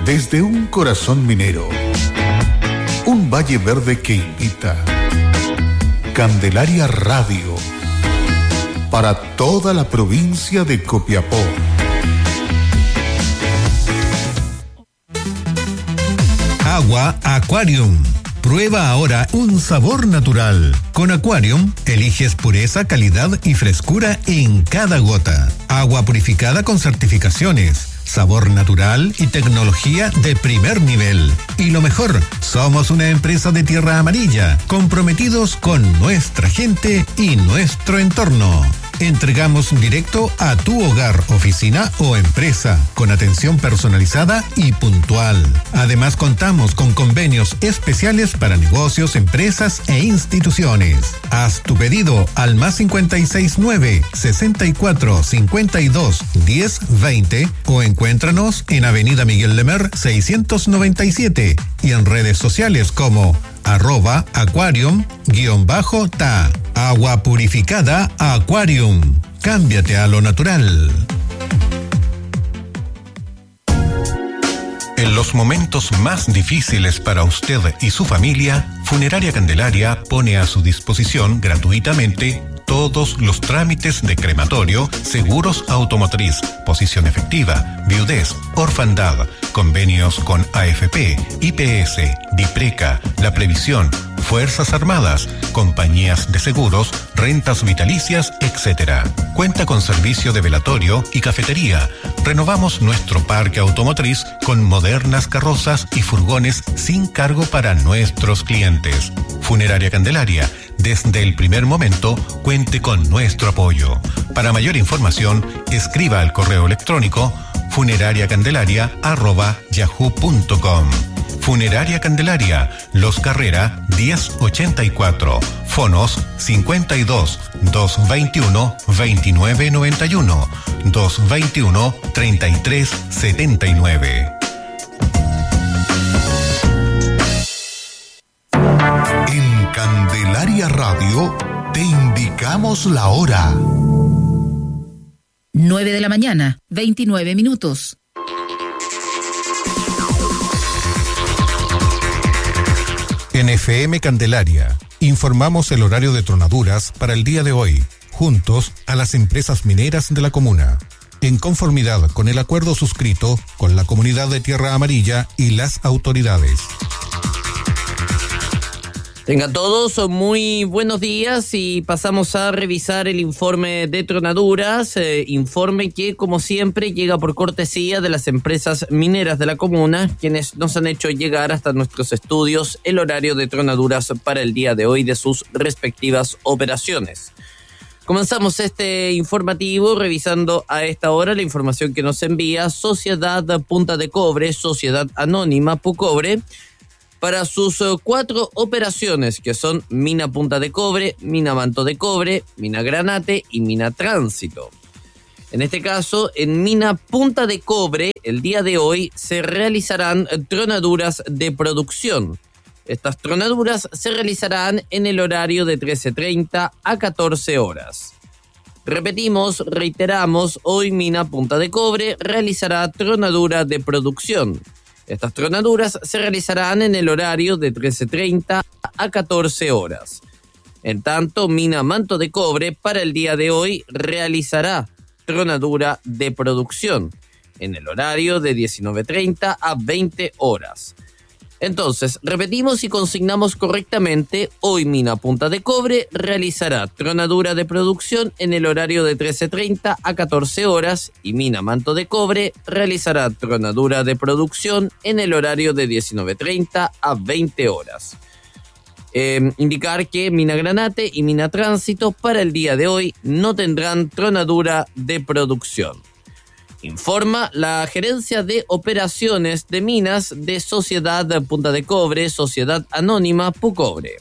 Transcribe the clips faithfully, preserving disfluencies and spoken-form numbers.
Desde un corazón minero, un valle verde que invita. Candelaria Radio, para toda la provincia de Copiapó. Agua Aquarium. Prueba ahora un sabor natural. Con Aquarium, eliges pureza, calidad y frescura en cada gota. Agua purificada con certificaciones, sabor natural y tecnología de primer nivel. Y lo mejor, somos una empresa de tierra amarilla, comprometidos con nuestra gente y nuestro entorno. Entregamos directo a tu hogar, oficina o empresa, con atención personalizada y puntual. Además, contamos con convenios especiales para negocios, empresas e instituciones. Haz tu pedido al más cincuenta y seis nueve, sesenta y cuatro, cincuenta y dos, diez, veinte o encuéntranos en Avenida Miguel Lemer seiscientos noventa y siete y en redes sociales como arroba aquarium guión bajo ta. Agua purificada Aquarium. Cámbiate a lo natural. En los momentos más difíciles para usted y su familia, Funeraria Candelaria pone a su disposición gratuitamente todos los trámites de crematorio, seguros automotriz, posición efectiva, viudez, orfandad, convenios con A F P, I P S, DIPRECA, La Previsión, Fuerzas Armadas, compañías de seguros, rentas vitalicias, etcétera. Cuenta con servicio de velatorio y cafetería. Renovamos nuestro parque automotriz con modernas carrozas y furgones sin cargo para nuestros clientes. Funeraria Candelaria, desde el primer momento, cuente con nuestro apoyo. Para mayor información, escriba al correo electrónico funerariacandelaria arroba yahoo punto com. Funeraria Candelaria, Los Carrera diez ochenta y cuatro, fonos cincuenta y dos, doscientos veintiuno, veintinueve noventa y uno, doscientos veintiuno, treinta y tres setenta y nueve. En Candelaria Radio te indicamos la hora. nueve de la mañana, veintinueve minutos. En F M Candelaria, informamos el horario de tronaduras para el día de hoy, juntos a las empresas mineras de la comuna, en conformidad con el acuerdo suscrito con la comunidad de Tierra Amarilla y las autoridades. Tengan todos muy buenos días y pasamos a revisar el informe de tronaduras, eh, informe que como siempre llega por cortesía de las empresas mineras de la comuna, quienes nos han hecho llegar hasta nuestros estudios el horario de tronaduras para el día de hoy de sus respectivas operaciones. Comenzamos este informativo revisando a esta hora la información que nos envía Sociedad Punta de Cobre, Sociedad Anónima Pucobre, para sus uh, cuatro operaciones, que son Mina Punta de Cobre, Mina Manto de Cobre, Mina Granate y Mina Tránsito. En este caso, en Mina Punta de Cobre, el día de hoy se realizarán tronaduras de producción. Estas tronaduras se realizarán en el horario de trece treinta a catorce horas. Repetimos, reiteramos, hoy Mina Punta de Cobre realizará tronadura de producción. Estas tronaduras se realizarán en el horario de trece treinta a catorce horas. En tanto, Mina Manto de Cobre para el día de hoy realizará tronadura de producción en el horario de diecinueve treinta a veinte horas. Entonces, repetimos y consignamos correctamente, hoy Mina Punta de Cobre realizará tronadura de producción en el horario de trece treinta a catorce horas y Mina Manto de Cobre realizará tronadura de producción en el horario de diecinueve treinta a veinte horas. Eh, indicar que Mina Granate y Mina Tránsito para el día de hoy no tendrán tronadura de producción. Informa la Gerencia de Operaciones de Minas de Sociedad Punta de Cobre, Sociedad Anónima Pucobre.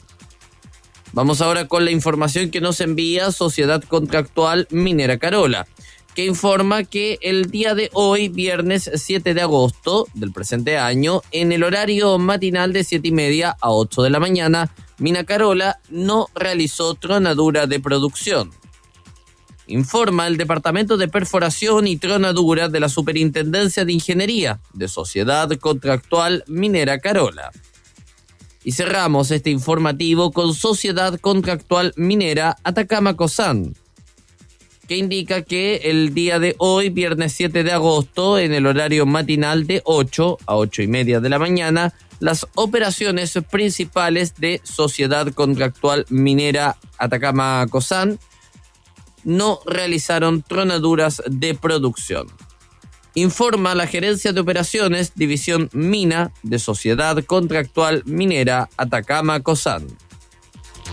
Vamos ahora con la información que nos envía Sociedad Contractual Minera Carola, que informa que el día de hoy, viernes siete de agosto del presente año, en el horario matinal de siete y media a ocho de la mañana, Mina Carola no realizó tronadura de producción. informa el Departamento de Perforación y Tronadura de la Superintendencia de Ingeniería de Sociedad Contractual Minera Carola. Y cerramos este informativo con Sociedad Contractual Minera Atacama Cosán, que indica que el día de hoy, viernes siete de agosto, en el horario matinal de ocho a ocho y media de la mañana, las operaciones principales de Sociedad Contractual Minera Atacama Cosán no realizaron tronaduras de producción. Informa la Gerencia de Operaciones, División Mina de Sociedad Contractual Minera Atacama Cosán.